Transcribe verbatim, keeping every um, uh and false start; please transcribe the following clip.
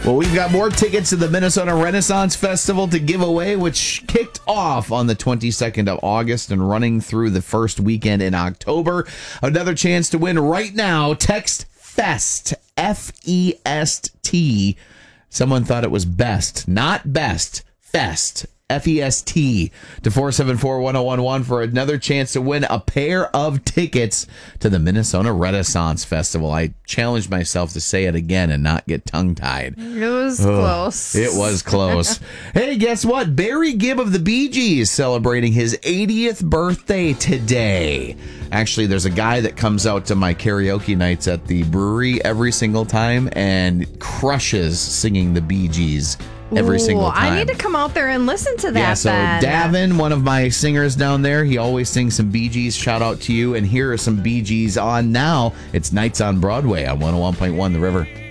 Well, we've got more tickets to the Minnesota Renaissance Festival to give away, which kicked off on the twenty-second of August and running through the first weekend in October. Another chance to win right now. Text FEST, F E S T. Someone thought it was best, not best. FEST, F E S T, to four seven four, one oh one one for another chance to win a pair of tickets to the Minnesota Renaissance Festival. I challenged myself to say it again and not get tongue-tied. It was Ugh, close. It was close. Hey, guess what? Barry Gibb of the Bee Gees celebrating his eightieth birthday today. Actually, there's a guy that comes out to my karaoke nights at the brewery every single time and crushes singing the Bee Gees every Ooh, single time. I need to come out there and listen to that. Yeah, so then. Davin, one of my singers down there, he always sings some Bee Gees. Shout out to you. And here are some Bee Gees on now. It's Nights on Broadway on one oh one point one The River.